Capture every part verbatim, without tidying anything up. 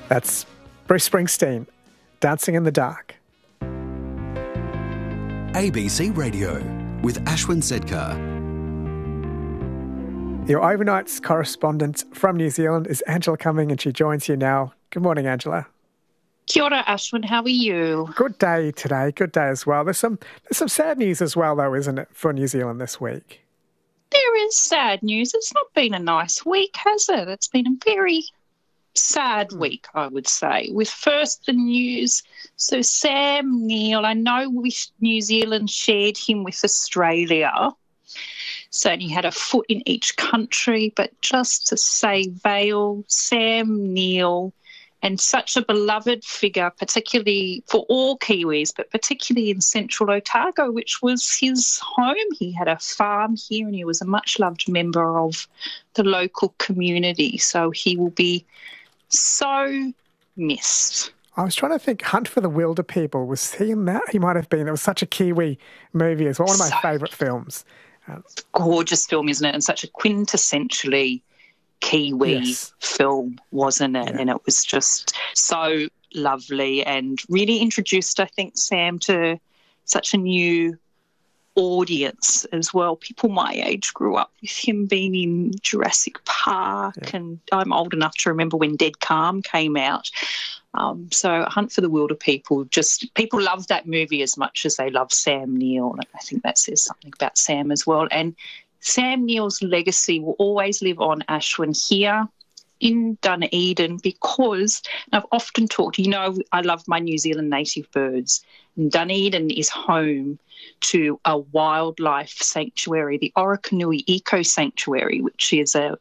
That's Bruce Springsteen, Dancing in the Dark. A B C Radio with Ashwin Sedkar. Your overnights correspondent from New Zealand is Angela Cumming, and she joins you now. Good morning, Angela. Kia ora, Ashwin. How are you? Good day today. Good day as well. There's some there's some sad news as well, though, isn't it, for New Zealand this week? There is sad news. It's not been a nice week, has it? It's been a very sad week, I would say. With first the news, so Sam Neill, I know we, New Zealand shared him with Australia, so he had a foot in each country, but just to say Vale, Sam Neill, and such a beloved figure, particularly for all Kiwis, but particularly in central Otago, which was his home. He had a farm here and he was a much-loved member of the local community, so he will be so missed. I was trying to think, Hunt for the Wilder People, was he in that? He might have been. It was such a Kiwi movie as well, one of my so, favourite films. Um, gorgeous film, isn't it? And such a quintessentially Kiwi yes. film, wasn't it? Yeah. And it was just so lovely and really introduced, I think, Sam to such a new audience as well. People my age grew up with him being in Jurassic Park, yeah. and I'm old enough to remember when Dead Calm came out. Um, so Hunt for the Wilder People, just people love that movie as much as they love Sam Neill. And I think that says something about Sam as well. And Sam Neill's legacy will always live on, Ashwin, here in Dunedin, because I've often talked, you know, I love my New Zealand native birds. And Dunedin is home to a wildlife sanctuary, the Orokonui Eco Sanctuary, which is a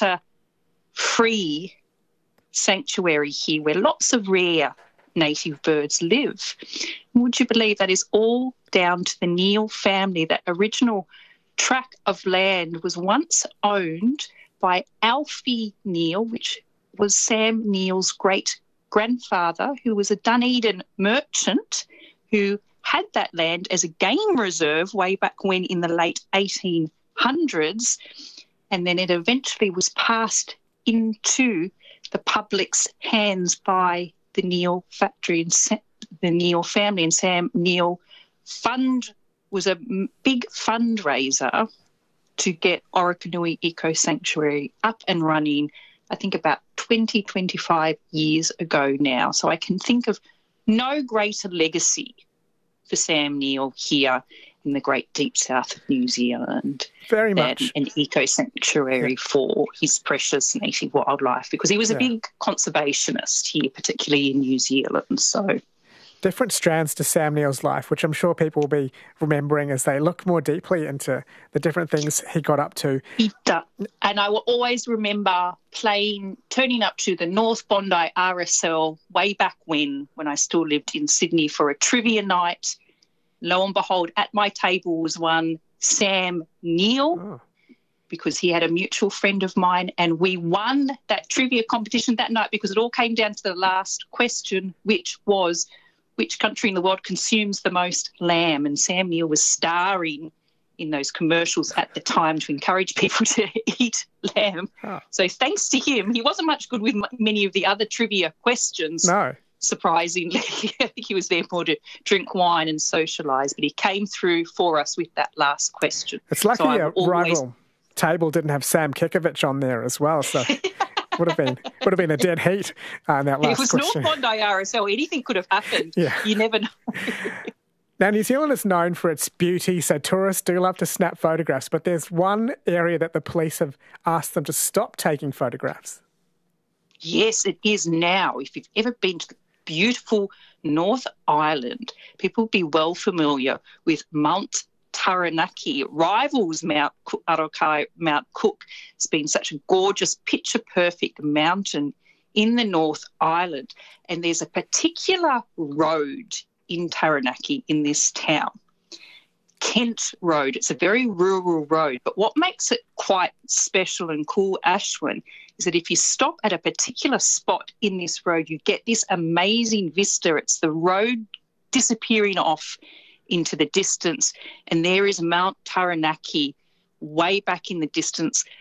predator-free sanctuary here where lots of rare native birds live. Would you believe that is all down to the Neill family? That original tract of land was once owned by Alfie Neill, which was Sam Neill's great-grandfather, who was a Dunedin merchant who had that land as a game reserve way back when in the late eighteen hundreds, and then it eventually was passed into the public's hands by the Neill factory and the Neill family. And Sam Neill fund was a big fundraiser to get Orokonui Eco Sanctuary up and running, I think about twenty, twenty-five years ago now. So I can think of no greater legacy for Sam Neill here in the great deep south of New Zealand. Very much. An eco sanctuary yeah. for his precious native wildlife, because he was a yeah. big conservationist here, particularly in New Zealand. So different strands to Sam Neill's life, which I'm sure people will be remembering as they look more deeply into the different things he got up to. He does. And I will always remember playing, turning up to the North Bondi R S L way back when, when I still lived in Sydney, for a trivia night. Lo and behold, at my table was one Sam Neill, oh. because he had a mutual friend of mine, and we won that trivia competition that night because it all came down to the last question, which was, which country in the world consumes the most lamb? And Sam Neill was starring in those commercials at the time to encourage people to eat lamb. Oh. So thanks to him, he wasn't much good with many of the other trivia questions. No. Surprisingly, I think he was there more to drink wine and socialise, but he came through for us with that last question. It's lucky so a always... rival table didn't have Sam Kikovich on there as well, so would have been would have been a dead heat uh, in that last question. It was North Bondi R S L. Anything could have happened. Yeah. You never know. Now, New Zealand is known for its beauty, so tourists do love to snap photographs, but there's one area that the police have asked them to stop taking photographs. Yes, it is now. If you've ever been to the beautiful North Island, people will be well familiar with Mount Taranaki. It rivals Mount Cook, Arokai, Mount Cook. It's been such a gorgeous, picture-perfect mountain in the North Island. And there's a particular road in Taranaki, in this town, Kent Road. It's a very rural road, but what makes it quite special and cool, Ashwin, is that if you stop at a particular spot in this road, you get this amazing vista. It's the road disappearing off into the distance, and there is Mount Taranaki way back in the distance,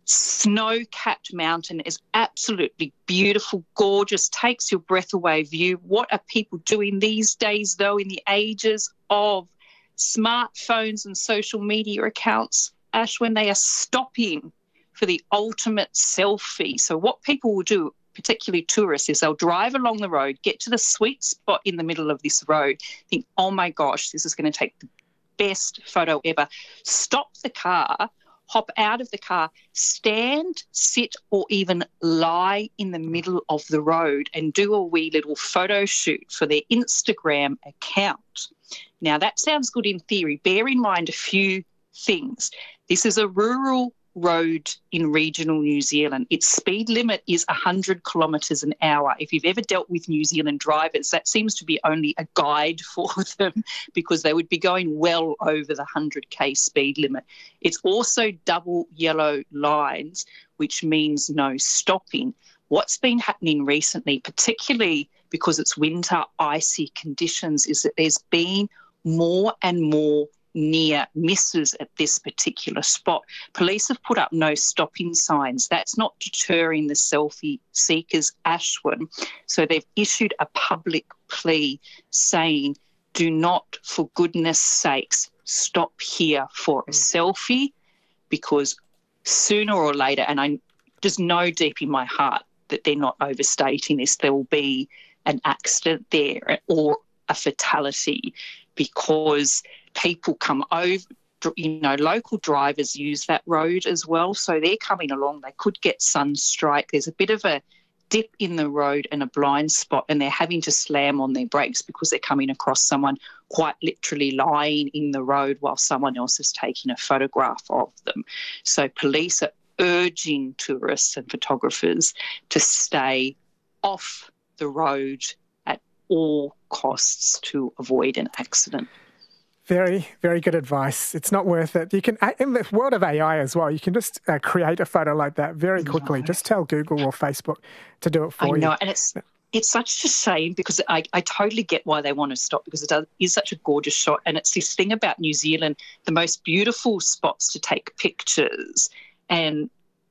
snow-capped mountain is absolutely beautiful, gorgeous, takes your breath away view. What are people doing these days, though, in the ages of smartphones and social media accounts, Ash, when they are stopping for the ultimate selfie? So what people will do, particularly tourists, is they'll drive along the road, get to the sweet spot in the middle of this road, think, oh, my gosh, this is going to take the best photo ever, stop the car, hop out of the car, stand, sit, or even lie in the middle of the road and do a wee little photo shoot for their Instagram account. Now, that sounds good in theory. Bear in mind a few things. This is a rural road in regional New Zealand. Its speed limit is one hundred kilometres an hour. If you've ever dealt with New Zealand drivers, that seems to be only a guide for them because they would be going well over the one hundred k speed limit. It's also double yellow lines, which means no stopping. What's been happening recently, particularly because it's winter, icy conditions, is that there's been more and more near misses at this particular spot. Police have put up no stopping signs. That's not deterring the selfie seekers, Ashwin. So they've issued a public plea saying, do not, for goodness sakes, stop here for a selfie, because sooner or later, and I just know deep in my heart that they're not overstating this, there will be an accident there or a fatality, because people come over, you know, local drivers use that road as well. So they're coming along. They could get sunstrike. There's a bit of a dip in the road and a blind spot, and they're having to slam on their brakes because they're coming across someone quite literally lying in the road while someone else is taking a photograph of them. So police are urging tourists and photographers to stay off the road at all costs to avoid an accident. Very, very good advice. It's not worth it. You can, in the world of A I as well, you can just uh, create a photo like that very quickly. No. Just tell Google or Facebook to do it for you. I know, you. and it's it's such a shame because I, I totally get why they want to stop, because it does, is such a gorgeous shot. And it's this thing about New Zealand, the most beautiful spots to take pictures and,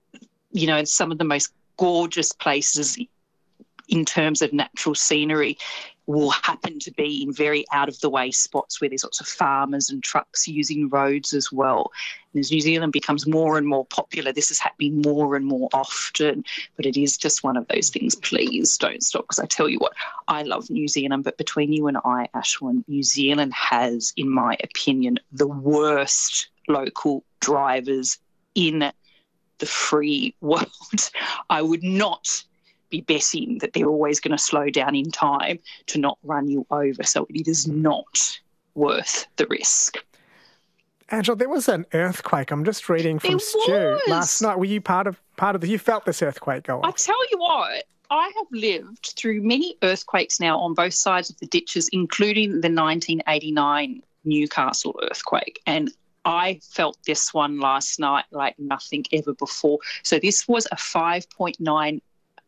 you know, some of the most gorgeous places in terms of natural scenery will happen to be in very out-of-the-way spots where there's lots of farmers and trucks using roads as well. And as New Zealand becomes more and more popular, this is happening more and more often. But it is just one of those things. Please don't stop, because I tell you what, I love New Zealand, but between you and I, Ashwin, New Zealand has, in my opinion, the worst local drivers in the free world. I would not be betting that they're always going to slow down in time to not run you over. So it is not worth the risk. Angela, there was an earthquake. I'm just reading from there Stu was. last night. Were you part of part of the? You felt this earthquake go off? I tell you what, I have lived through many earthquakes now on both sides of the ditches, including the nineteen eighty-nine Newcastle earthquake, and I felt this one last night like nothing ever before. So this was a five point nine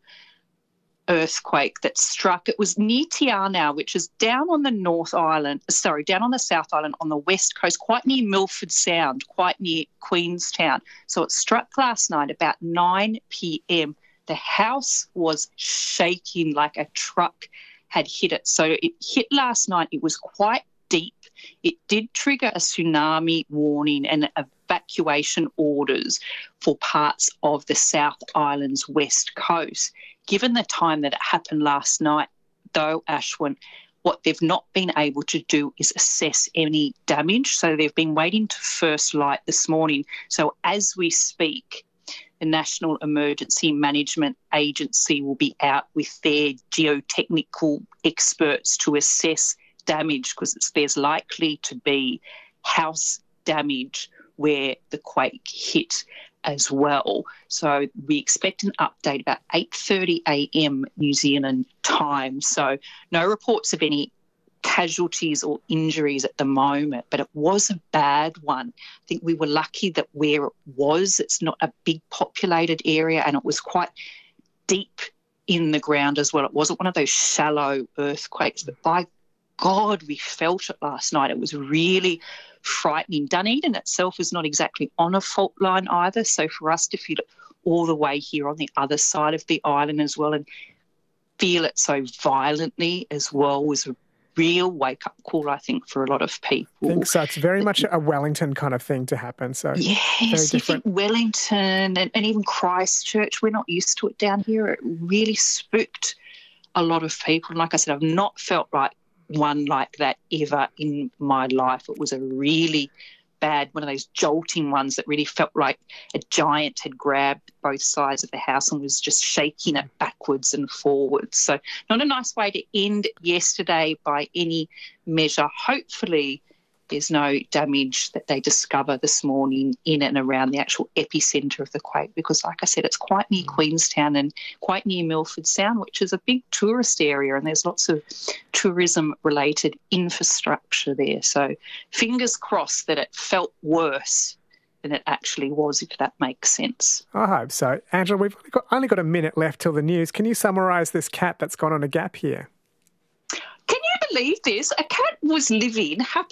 earthquake that struck. It was near Te Anau, which is down on the North Island, sorry, down on the South Island on the west coast, quite near Milford Sound, quite near Queenstown. So it struck last night about nine p.m. The house was shaking like a truck had hit it. So it hit last night. It was quite deep. It did trigger a tsunami warning and evacuation orders for parts of the South Island's west coast. Given the time that it happened last night, though, Ashwin, what they've not been able to do is assess any damage. So they've been waiting to first light this morning. So as we speak, the National Emergency Management Agency will be out with their geotechnical experts to assess damage, because there's likely to be house damage where the quake hit as well. So we expect an update about eight thirty a.m. New Zealand time. So no reports of any casualties or injuries at the moment, but it was a bad one. I think we were lucky that where it was, it's not a big populated area, and it was quite deep in the ground as well. It wasn't one of those shallow earthquakes, but by God, we felt it last night. It was really frightening. Dunedin itself is not exactly on a fault line either, so for us to feel it all the way here on the other side of the island as well and feel it so violently as well was a real wake-up call, I think, for a lot of people. I think so. It's very much a Wellington kind of thing to happen. So yes, I think Wellington and, and even Christchurch, we're not used to it down here. It really spooked a lot of people. And like I said, I've not felt like one like that ever in my life. It was a really bad, one of those jolting ones that really felt like a giant had grabbed both sides of the house and was just shaking it backwards and forwards. So not a nice way to end yesterday by any measure. Hopefully there's no damage that they discover this morning in and around the actual epicentre of the quake because, like I said, it's quite near Queenstown and quite near Milford Sound, which is a big tourist area, and there's lots of tourism-related infrastructure there. So fingers crossed that it felt worse than it actually was, if that makes sense. I hope so. Angela, we've only got, only got a minute left till the news. Can you summarise this cat that's gone on a gap here? Can you believe this? A cat was living happily